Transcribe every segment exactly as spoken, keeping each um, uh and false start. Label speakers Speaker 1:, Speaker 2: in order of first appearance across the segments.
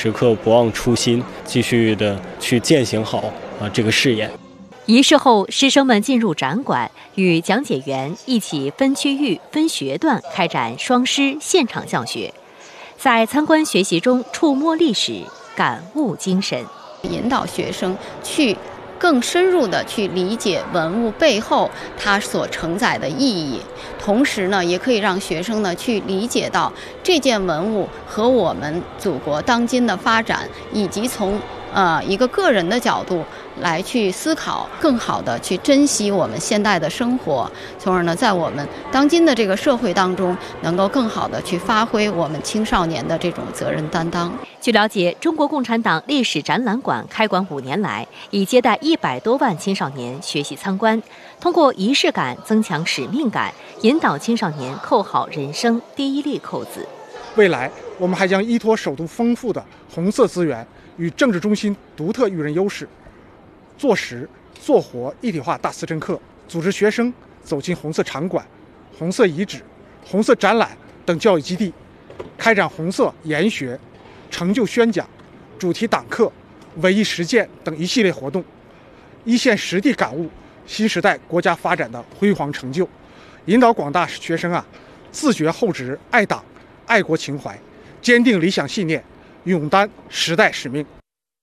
Speaker 1: 时刻不忘初心，继续的去践行好啊这个誓言。
Speaker 2: 仪式后，师生们进入展馆，与讲解员一起分区域、分学段开展双师现场教学，在参观学习中触摸历史，感悟精神，
Speaker 3: 引导学生去更深入地去理解文物背后它所承载的意义，同时呢，也可以让学生呢去理解到这件文物和我们祖国当今的发展，以及从呃一个个人的角度来去思考，更好的去珍惜我们现代的生活，从而呢，在我们当今的这个社会当中，能够更好的去发挥我们青少年的这种责任担当。
Speaker 2: 据了解，中国共产党历史展览馆开馆五年来，已接待一百多万青少年学习参观，通过仪式感增强使命感，引导青少年扣好人生第一粒扣子。
Speaker 4: 未来，我们还将依托首都丰富的红色资源与政治中心独特育人优势，做实做活一体化大思政课，组织学生走进红色场馆、红色遗址、红色展览等教育基地，开展红色研学、成就宣讲、主题党课、文艺实践等一系列活动，一线实地感悟新时代国家发展的辉煌成就，引导广大学生啊自觉厚植爱党爱国情怀，坚定理想信念，勇担时代使命。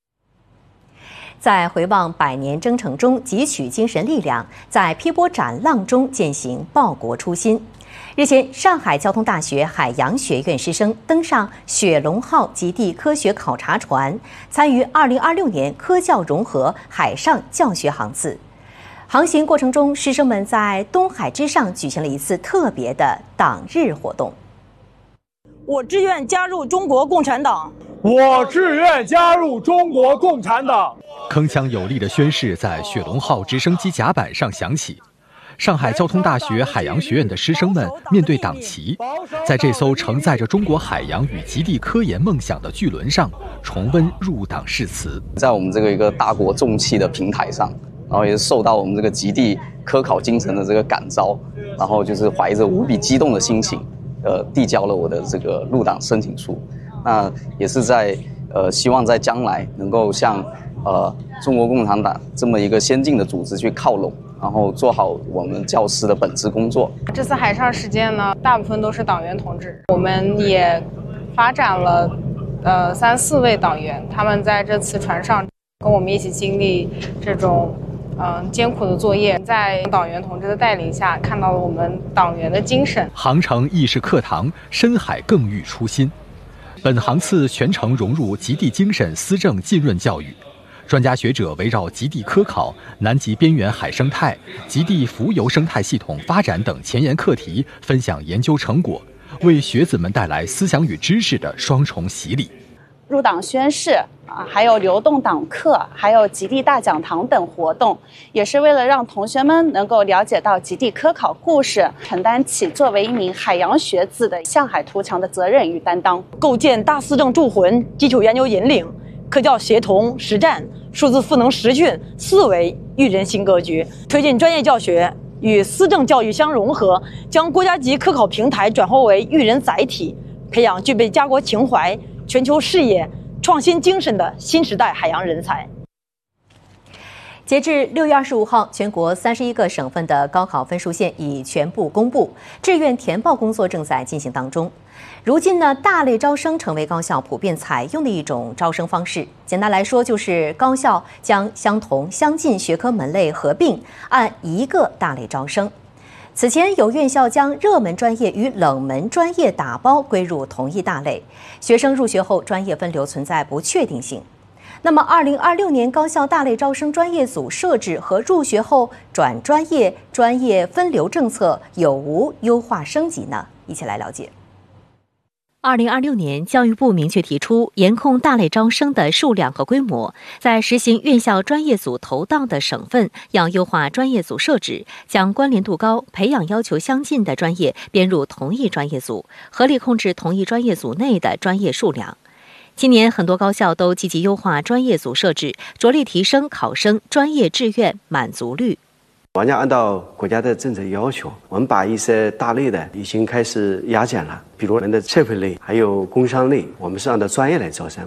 Speaker 2: 在回望百年征程中汲取精神力量，在劈波斩浪中践行报国初心。日前，上海交通大学海洋学院师生登上雪龙号极地科学考察船，参与二零二六年科教融合海上教学航次。航行过程中，师生们在东海之上举行了一次特别的党日活动。
Speaker 5: 我志愿加入中国共产党。
Speaker 6: 我志愿加入中国共产党。
Speaker 7: 铿锵有力的宣誓在雪龙号直升机甲板上响起。上海交通大学海洋学院的师生们面对党旗，在这艘承载着中国海洋与极地科研梦想的巨轮上，重温入党誓词。
Speaker 8: 在我们这个一个大国重器的平台上，然后也是受到我们这个极地科考精神的这个感召，然后就是怀着无比激动的心情，呃，递交了我的这个入党申请书。那也是在呃，希望在将来能够向呃中国共产党这么一个先进的组织去靠拢，然后做好我们教师的本职工作。
Speaker 9: 这次海上实践呢，大部分都是党员同志，我们也发展了呃三四位党员，他们在这次船上跟我们一起经历这种嗯、呃、艰苦的作业，在党员同志的带领下，看到了我们党员的精神。
Speaker 7: 航程亦是课堂，深海更遇初心。本航次全程融入极地精神思政浸润教育，专家学者围绕极地科考、南极边缘海生态、极地浮游生态系统发展等前沿课题分享研究成果，为学子们带来思想与知识的双重洗礼。
Speaker 10: 入党宣誓啊，还有流动党课，还有极地大讲堂等活动，也是为了让同学们能够了解到极地科考故事，承担起作为一名海洋学子的向海图强的责任与担当，
Speaker 5: 构建大思政铸魂、基础研究引领、科教协同实战、数字赋能实训四维育人新格局，推进专业教学与思政教育相融合，将国家级科考平台转化为育人载体，培养具备家国情怀、全球视野、创新精神的新时代海洋人才。
Speaker 2: 截至六月二十五号，全国三十一个省份的高考分数线已全部公布，志愿填报工作正在进行当中。如今呢，大类招生成为高校普遍采用的一种招生方式。简单来说，就是高校将相同相近学科门类合并，按一个大类招生。此前有院校将热门专业与冷门专业打包归入同一大类，学生入学后专业分流存在不确定性。那么二零二六年高校大类招生专业组设置和入学后转专业专业分流政策有无优化升级呢？一起来了解。二零二六年，教育部明确提出，严控大类招生的数量和规模，在实行院校专业组投档的省份，要优化专业组设置，将关联度高、培养要求相近的专业编入同一专业组，合理控制同一专业组内的专业数量。今年，很多高校都积极优化专业组设置，着力提升考生专业志愿满足率。
Speaker 11: 完全按照国家的政策要求，我们把一些大类的已经开始压减了，比如我们的社会类还有工商类，我们是按照专业来招生。